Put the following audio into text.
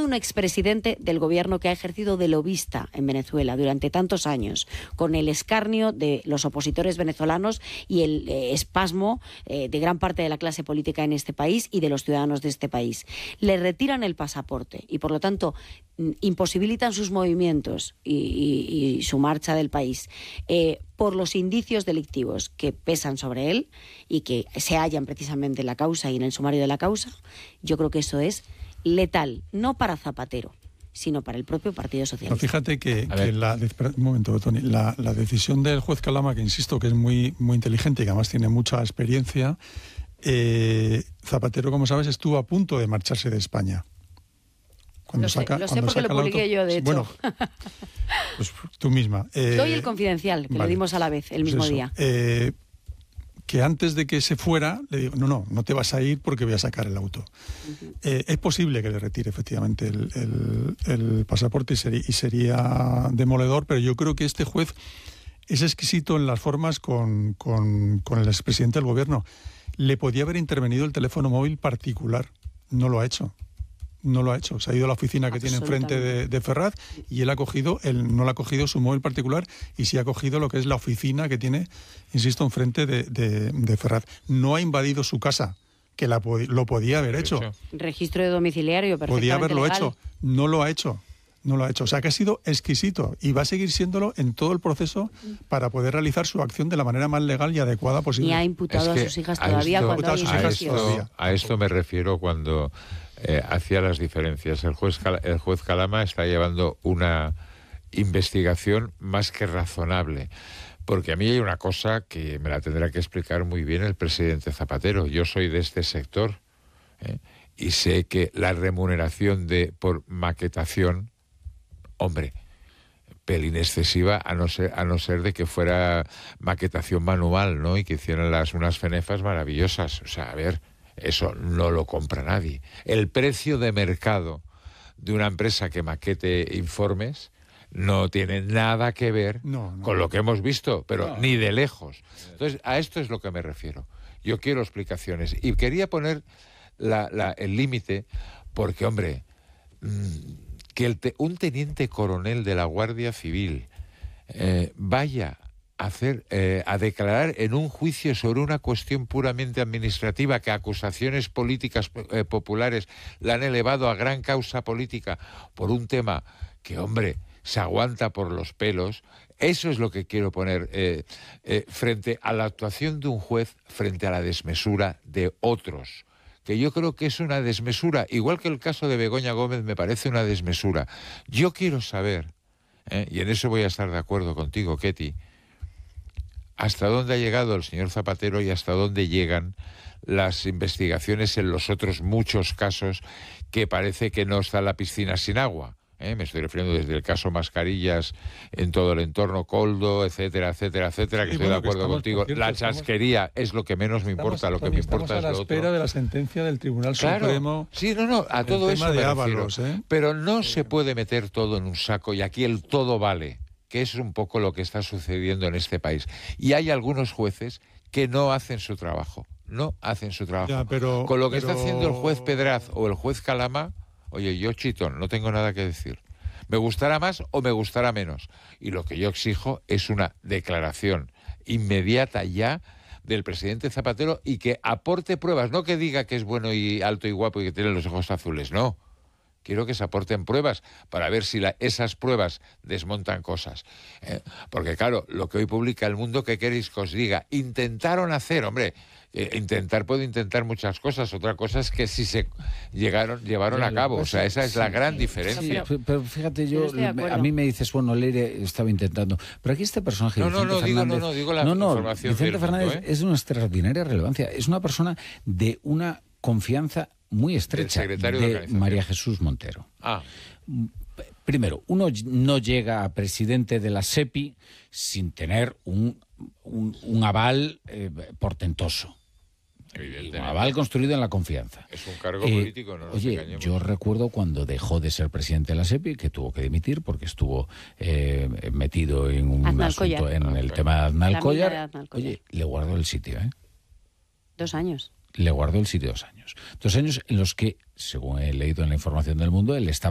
de un expresidente del gobierno que ha ejercido de lobista en Venezuela durante tantos años, con el escarnio de los opositores venezolanos y el espasmo de gran parte de la clase política en este país y de los ciudadanos de este país. Le retiran el pasaporte y, por lo tanto, imposibilitan sus movimientos y su marcha del país por los indicios delictivos que pesan sobre él y que se hallan precisamente en la causa y en el sumario de la causa. Yo creo que eso es letal, no para Zapatero, sino para el propio Partido Socialista. No, fíjate que un momento, Tony, la decisión del juez Calama, que insisto que es muy, muy inteligente y que además tiene mucha experiencia, Zapatero, como sabes, estuvo a punto de marcharse de España. Lo sé porque lo publiqué yo, de hecho. Bueno, pues tú misma. Doy el Confidencial, que lo dimos a la vez, el mismo día. Que antes de que se fuera, le digo, no te vas a ir porque voy a sacar el auto. Es posible que le retire efectivamente el pasaporte y sería demoledor, pero yo creo que este juez es exquisito en las formas con el expresidente del gobierno. Le podía haber intervenido el teléfono móvil particular, no lo ha hecho. No lo ha hecho. Se ha ido a la oficina que tiene enfrente de Ferraz y él no le ha cogido su móvil particular y sí ha cogido lo que es la oficina que tiene, insisto, enfrente de Ferraz. No ha invadido su casa, que lo podía haber hecho. Registro de domiciliario, perfectamente podía haberlo legal. hecho. No lo ha hecho. No lo ha hecho. O sea, que ha sido exquisito y va a seguir siéndolo en todo el proceso para poder realizar su acción de la manera más legal y adecuada posible. Y ha imputado a sus hijas todavía a esto me refiero cuando hacía las diferencias. El juez Calama está llevando una investigación más que razonable. Porque a mí hay una cosa que me la tendrá que explicar muy bien el presidente Zapatero. Yo soy de este sector y sé que la remuneración por maquetación, hombre, pelín excesiva, a no ser de que fuera maquetación manual, ¿no? Y que hicieran unas fenefas maravillosas. O sea, a ver, eso no lo compra nadie. El precio de mercado de una empresa que maquete informes no tiene nada que ver con lo que hemos visto, pero ni de lejos. Entonces, a esto es lo que me refiero. Yo quiero explicaciones. Y quería poner el límite porque, hombre, que un teniente coronel de la Guardia Civil vaya a declarar en un juicio sobre una cuestión puramente administrativa que acusaciones políticas populares la han elevado a gran causa política por un tema que, hombre, se aguanta por los pelos. Eso es lo que quiero poner frente a la actuación de un juez, frente a la desmesura de otros, que yo creo que es una desmesura, igual que el caso de Begoña Gómez me parece una desmesura. Yo quiero saber, y en eso voy a estar de acuerdo contigo, Ketty, hasta dónde ha llegado el señor Zapatero y hasta dónde llegan las investigaciones en los otros muchos casos que parece que no está la piscina sin agua. Me estoy refiriendo desde el caso Mascarillas en todo el entorno, Coldo, etcétera, etcétera, etcétera, que estoy de acuerdo contigo. La chasquería es lo que menos me importa, lo que me importa es lo otro. Estamos a la espera de la sentencia del Tribunal Supremo. Sí, a todo eso me refiero. Pero no se puede meter todo en un saco y aquí el todo vale, que es un poco lo que está sucediendo en este país. Y hay algunos jueces que no hacen su trabajo. Ya, con lo que está haciendo el juez Pedraz o el juez Calama, oye, yo, chitón, no tengo nada que decir. Me gustará más o me gustará menos. Y lo que yo exijo es una declaración inmediata ya del presidente Zapatero y que aporte pruebas. No que diga que es bueno y alto y guapo y que tiene los ojos azules, no. Quiero que se aporten pruebas para ver si esas pruebas desmontan cosas. Porque claro, lo que hoy publica El Mundo, ¿qué queréis que os diga? Intentaron hacer, hombre, puedo intentar muchas cosas. Otra cosa es que si se llevaron a cabo. O sea, esa es la gran diferencia. Pero fíjate, a mí me dices, bueno, Leire estaba intentando. Pero aquí este personaje, digo la información. Vicente Fernández es de una extraordinaria relevancia. Es una persona de una confianza muy estrecha de María Jesús Montero. Primero, uno no llega a presidente de la SEPI sin tener un aval portentoso. Un aval construido en la confianza. Es un cargo político, no nos engañemos. Yo recuerdo cuando dejó de ser presidente de la SEPI, que tuvo que dimitir porque estuvo metido en un asunto, en el tema de Aznalcóllar. Oye, le guardó el sitio, 2 años. Le guardó el sitio 2 años. 2 años en los que, según he leído en la información del Mundo, él estaba